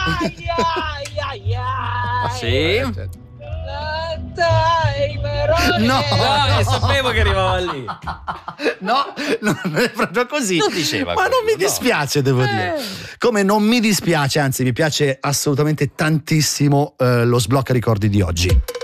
Sì. No, sapevo che arrivava lì. No, non è proprio così. Non diceva ma non mi quello, no. dispiace, devo dire. Come non mi dispiace, anzi mi piace assolutamente tantissimo lo sblocca ricordi di oggi.